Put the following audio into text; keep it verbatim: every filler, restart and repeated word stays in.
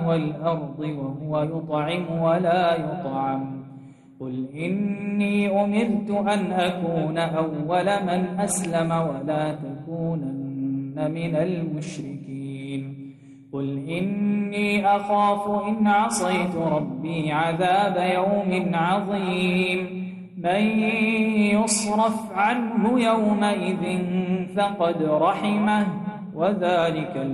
والأرض وهو يطعم ولا يطعم قل إني أمرت أن أكون أول من أسلم ولا تكونن من المشركين قل إني أخاف إن عصيت ربي عذاب يوم عظيم من يصرف عنه يومئذ فقد رحمه وذلك